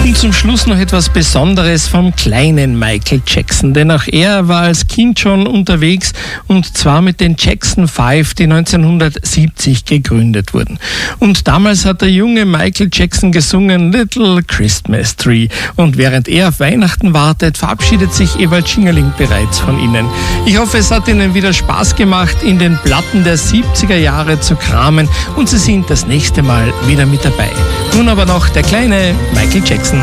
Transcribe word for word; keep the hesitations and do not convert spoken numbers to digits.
Und zum Schluss noch etwas Besonderes vom kleinen Michael Jackson, denn auch er war als Kind schon unterwegs und zwar mit den Jackson Five, die neunzehnhundertsiebzig gegründet wurden. Und damals hat der junge Michael Jackson gesungen Little Christmas Tree und während er auf Weihnachten wartet, verabschiedet sich Ewald Schingerling bereits von Ihnen. Ich hoffe, es hat Ihnen wieder Spaß gemacht, in den Platten der siebziger Jahre zu kramen und Sie sind das nächste Mal wieder mit dabei. Nun aber noch der kleine Michael Jackson.